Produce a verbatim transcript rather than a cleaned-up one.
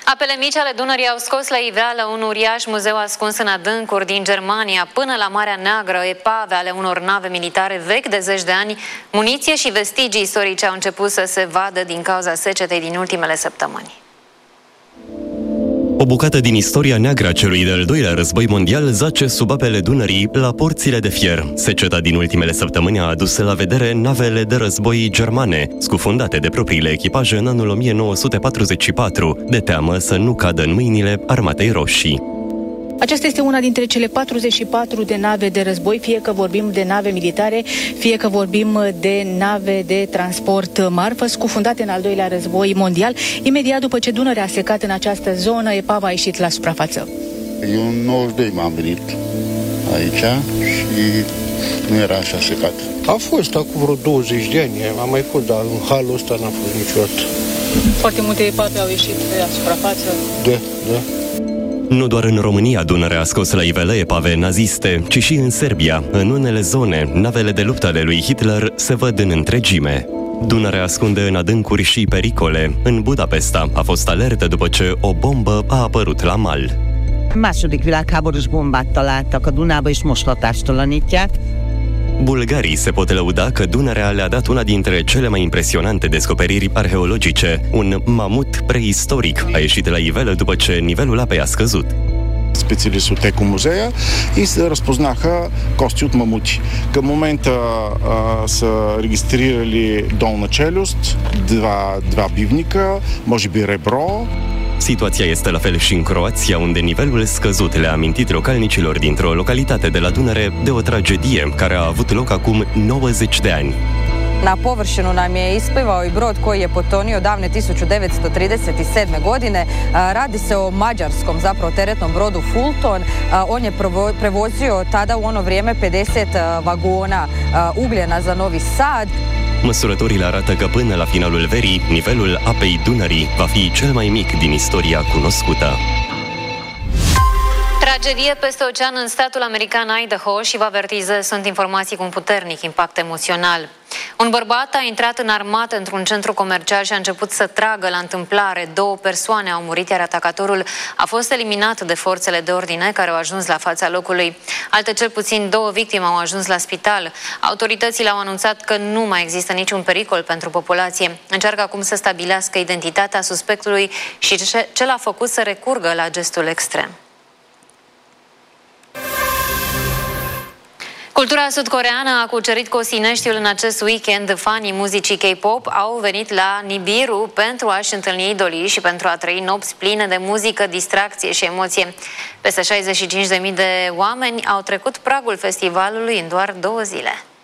Apele mici ale Dunării au scos la iveală un uriaș muzeu ascuns în adâncuri din Germania până la Marea Neagră, epave ale unor nave militare vechi de zeci de ani, muniție și vestigii istorice au început să se vadă din cauza secetei din ultimele săptămâni. O bucată din istoria neagră a celui de-al doilea război mondial zace sub apele Dunării, la porțile de fier. Seceta din ultimele săptămâni a adus la vedere navele de război germane, scufundate de propriile echipaje în anul o mie nouă sute patruzeci și patru, de teamă să nu cadă în mâinile Armatei Roșii. Aceasta este una dintre cele patruzeci și patru de nave de război, fie că vorbim de nave militare, fie că vorbim de nave de transport marfă, scufundate în al doilea război mondial. Imediat după ce Dunărea a secat în această zonă, epava a ieșit la suprafață. Eu în nouăzeci și doi m-am venit aici și nu era așa secat. A fost acum vreo douăzeci de ani, am mai fost, dar în halul ăsta n-a fost niciodată. Foarte multe epave au ieșit la suprafață. Da, da. Nu doar în România Dunărea a scos la iveală epave naziste, ci și în Serbia. În unele zone, navele de luptă ale lui Hitler se văd în întregime. Dunărea ascunde în adâncuri și pericole. În Budapesta a fost alertă după ce o bombă a apărut la mal. Második világháborús bombát találtak a Dunába és most hatástalanítják. Bulgarii se pot lăuda că Dunărea le-a dat una dintre cele mai impresionante descoperiri arheologice. Un mamut preistoric a ieșit la iveală după ce nivelul apei a scăzut. Специалисти от екомузея и се разпознаха кости от мамути. Към момента а, са регистрирали долна челюст, два, два бивника, може би ребро. Situația este la fel și în Croația, unde nivelul scăzut le-a amintit localnicilor dintr-o localitate de la Dunăre de o tragedie care a avut loc acum nouăzeci de ani. Na površinu nam je isplivao i brod koji je potonio davne tisuću devetsto trideset sedme. godine. Radi se o mađarskom zapravo teretnom brodu Fulton. On je prevozio tada u ono vrijeme pedeset vagona ugljena za Novi Sad. Măsurătorile arată că până la finalul verii, nivelul apei Dunării va fi cel mai mic din istoria cunoscută. Tragedie peste ocean în statul american Idaho și vă avertizez, sunt informații cu un puternic impact emoțional. Un bărbat a intrat în armată într-un centru comercial și a început să tragă la întâmplare. Două persoane au murit, iar atacatorul a fost eliminat de forțele de ordine care au ajuns la fața locului. Alte cel puțin două victime au ajuns la spital. Autoritățile au anunțat că nu mai există niciun pericol pentru populație. Încearcă acum să stabilească identitatea suspectului și ce l-a făcut să recurgă la gestul extrem. Cultura sud-coreeană a cucerit Cosineștiul în acest weekend. Fanii muzicii K-pop au venit la Nibiru pentru a-și întâlni idolii și pentru a trăi nopți pline de muzică, distracție și emoție. Peste șaizeci și cinci de mii de oameni au trecut pragul festivalului în doar două zile.